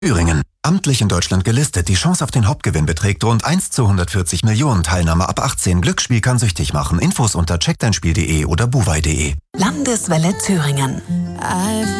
Thüringen. Amtlich in Deutschland gelistet. Die Chance auf den Hauptgewinn beträgt rund 1 zu 140 Millionen. Teilnahme ab 18. Glücksspiel kann süchtig machen. Infos unter checkdeinspiel.de oder buwei.de. Landeswelle Thüringen.